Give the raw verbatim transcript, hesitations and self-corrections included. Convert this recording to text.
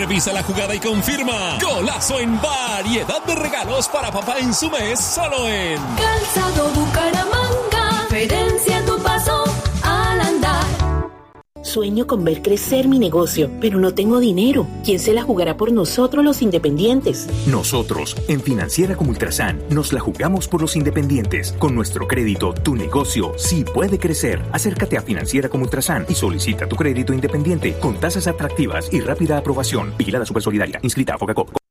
Revisa la jugada y confirma. Golazo en variedad de regalos para papá en su mes, solo en Calzado Bucaramanga. Diferencia tu paso al andar. Sueño con ver crecer mi negocio, pero no tengo dinero. ¿Quién se la jugará por nosotros los independientes? Nosotros, en Financiera como Ultrasan, nos la jugamos por los independientes. Con nuestro crédito, tu negocio sí puede crecer. Acércate a Financiera como Ultrasan y solicita tu crédito independiente con tasas atractivas y rápida aprobación. Vigilada Supersolidaria. Inscrita a Focacop.